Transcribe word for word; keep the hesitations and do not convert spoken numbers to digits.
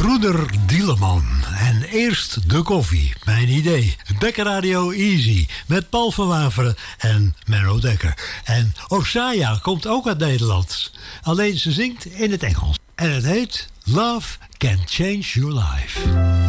Broeder Dieleman. En eerst de koffie, mijn idee. Dekker Radio Easy met Paul van Waveren en Menno Dekker. En Osaya komt ook uit Nederland. Alleen ze zingt in het Engels. En het heet Love Can Change Your Life.